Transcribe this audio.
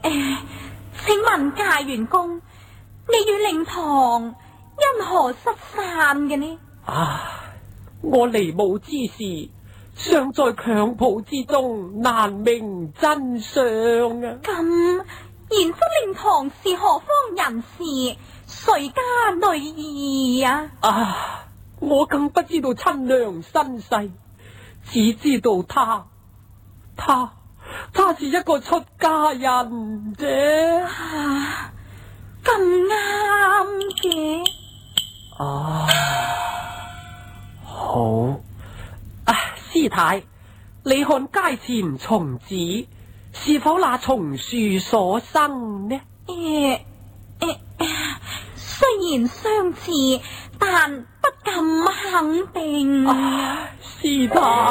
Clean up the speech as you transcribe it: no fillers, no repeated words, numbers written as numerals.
請問介元公，你與令堂因何失散嘅呢？ 我離母之事尚在襁褓之中，難明真相啊！ 咁然則令堂是何方人士，誰家女兒啊？ 我更不知道親娘身世，只知道他是一個出家人啫。 咁啱嘅。 好。師太，你看街前松子是否那松樹所生呢？ 雖然相似，但不敢肯定。 師太。